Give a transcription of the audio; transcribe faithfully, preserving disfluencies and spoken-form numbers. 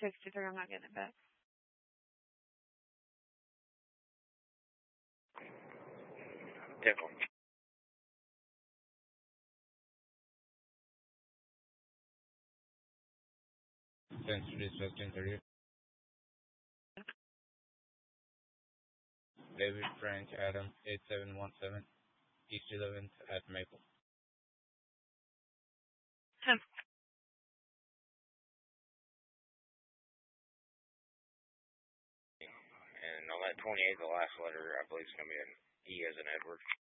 sixty-three, I'm not getting it back. Tickle. Spencer Dispatch ten thirty. David Frank Adam eight seven one seven East eleventh at Maple. Huh. And on that twenty-eight, the last letter, I believe, is going to be an E as in Edward.